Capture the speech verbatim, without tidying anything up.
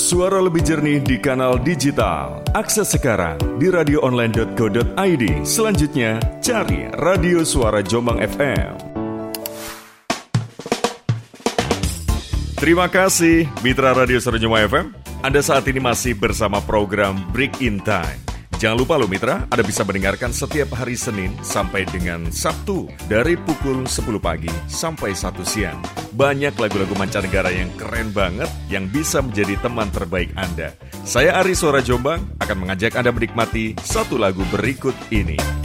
Suara lebih jernih di kanal digital. Akses sekarang di radio online dot co dot i d. Selanjutnya, cari Radio Suara Jombang F M. Terima kasih, Mitra Radio Suara Jombang F M. Anda saat ini masih bersama program Break in Time. Jangan lupa loh Mitra, Anda bisa mendengarkan setiap hari Senin sampai dengan Sabtu dari pukul sepuluh pagi sampai satu siang. Banyak lagu-lagu mancanegara yang keren banget yang bisa menjadi teman terbaik Anda. Saya Ari Suara Jombang akan mengajak Anda menikmati satu lagu berikut ini.